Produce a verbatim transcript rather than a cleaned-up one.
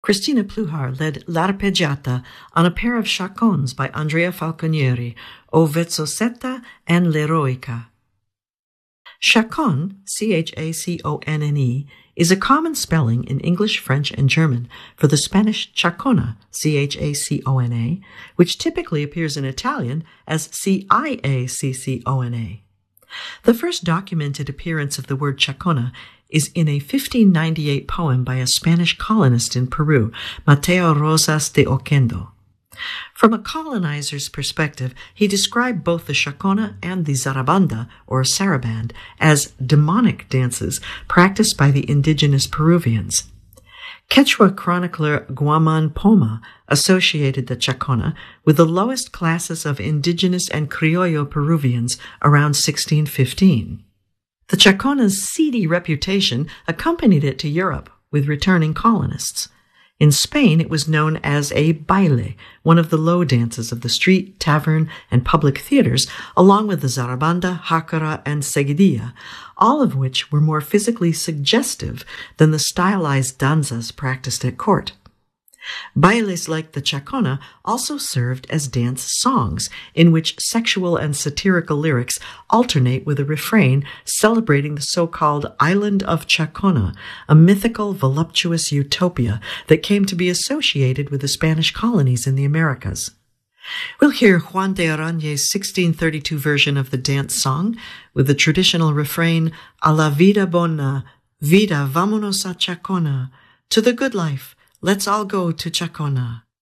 Cristina Pluhar led L'Arpeggiata on a pair of chaconnes by Andrea Falconieri, O Vezzosetta and L'Eroica. Chaconne, C H A C O N N E, is a common spelling in English, French, and German for the Spanish chacona, C H A C O N A, which typically appears in Italian as C I A C C O N A. The first documented appearance of the word chacona is in a fifteen ninety-eight poem by a Spanish colonist in Peru, Mateo Rosas de Oquendo. From a colonizer's perspective, he described both the chacona and the zarabanda, or saraband, as demonic dances practiced by the indigenous Peruvians. Quechua chronicler Guaman Poma associated the chacona with the lowest classes of indigenous and criollo Peruvians around sixteen fifteen. The chacona's seedy reputation accompanied it to Europe with returning colonists. In Spain, it was known as a baile, one of the low dances of the street, tavern, and public theaters, along with the zarabanda, jacara, and seguidilla, all of which were more physically suggestive than the stylized danzas practiced at court. Bailes like the chacona also served as dance songs, in which sexual and satirical lyrics alternate with a refrain celebrating the so-called Island of Chacona, a mythical, voluptuous utopia that came to be associated with the Spanish colonies in the Americas. We'll hear Juan de Arañez's sixteen thirty-two version of the dance song, with the traditional refrain, A la vida bona, vida, vámonos a Chacona, to the good life, let's all go to Chacona.